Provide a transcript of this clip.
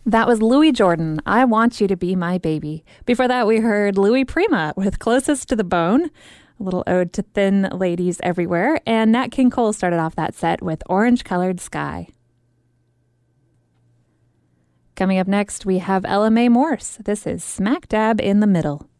That was Louis Jordan, I Want You to Be My Baby. Before that, we heard Louis Prima with Closest to the Bone, a little ode to thin ladies everywhere. And Nat King Cole started off that set with Orange Colored Sky. Coming up next, we have Ella Mae Morse. This is Smack Dab in the Middle.